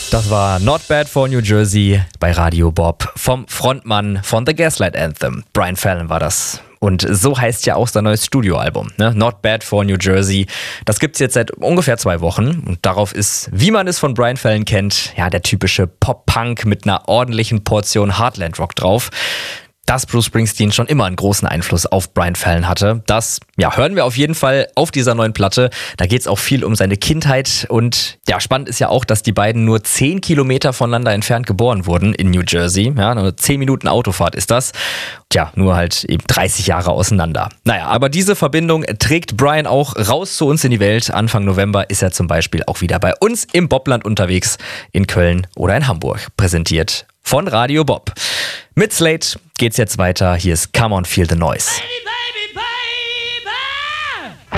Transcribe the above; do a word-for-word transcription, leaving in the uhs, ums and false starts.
Das war Not Bad for New Jersey bei Radio Bob vom Frontmann von The Gaslight Anthem. Brian Fallon war das. Und so heißt ja auch sein neues Studioalbum, ne? Not Bad for New Jersey. Das gibt's jetzt seit ungefähr zwei Wochen. Und darauf ist, wie man es von Brian Fallon kennt, ja, der typische Pop-Punk mit einer ordentlichen Portion Heartland-Rock drauf. Dass Bruce Springsteen schon immer einen großen Einfluss auf Brian Fallon hatte. Das ja, hören wir auf jeden Fall auf dieser neuen Platte. Da geht es auch viel um seine Kindheit. Und ja, spannend ist ja auch, dass die beiden nur zehn Kilometer voneinander entfernt geboren wurden in New Jersey. Ja, nur zehn Minuten Autofahrt ist das. Tja, nur halt eben dreißig Jahre auseinander. Naja, aber diese Verbindung trägt Brian auch raus zu uns in die Welt. Anfang November ist er zum Beispiel auch wieder bei uns im Bobland unterwegs. In Köln oder in Hamburg. Präsentiert von Radio Bob. Mit Slate geht's jetzt weiter. Hier ist Come On Feel the Noise. Baby, baby.